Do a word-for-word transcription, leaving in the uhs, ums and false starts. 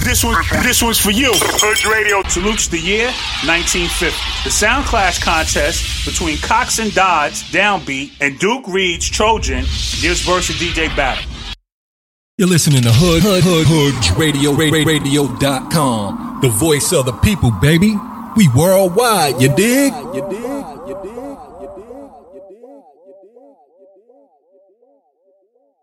This one, this one's for you. Hood Radio salutes the year nineteen fifty. The Sound Clash contest between Cox and Dodds, Downbeat, and Duke Reed's Trojan gives birth to D J Battle. You're listening to Hood, Hood, Hood, Hood Radio, radio dot com. The voice of the people, baby. We worldwide, you dig? You dig? You dig?